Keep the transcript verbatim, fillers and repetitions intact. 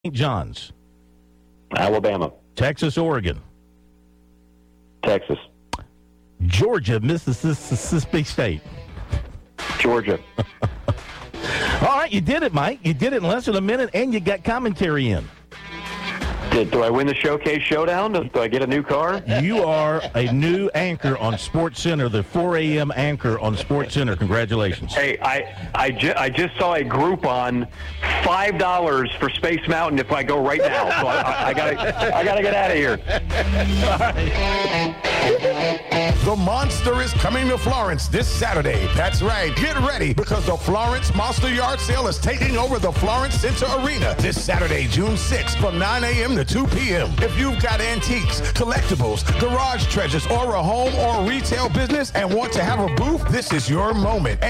Saint John's. Alabama. Texas, Oregon. Texas. Georgia, Mississippi State. Georgia. All right, you did it, Mike. You did it in less than a minute, and you got commentary in. Did, do I win the Showcase Showdown? Do, do I get a new car? You are a new anchor on Sports Center, the four a.m. anchor on Sports Center. Congratulations. Hey, I I, ju- I just saw a Groupon, five dollars for Space Mountain if I go right now. So I, I, I gotta I gotta get out of here. All right. The Monster is coming to Florence this Saturday. That's right. Get ready because the Florence Monster Yard Sale is taking over the Florence Center Arena this Saturday, June sixth from nine a.m. to two p.m. If you've got antiques, collectibles, garage treasures, or a home or retail business and want to have a booth, this is your moment.